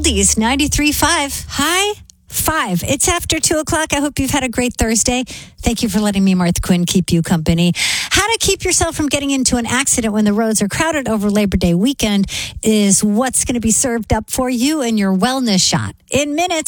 Oldies 93.5. Hi. 5. It's after 2 o'clock. I hope you've had a great Thursday. Thank you for letting me, Martha Quinn, keep you company. How to keep yourself from getting into an accident when the roads are crowded over Labor Day weekend is what's going to be served up for you in your wellness shot. In minutes.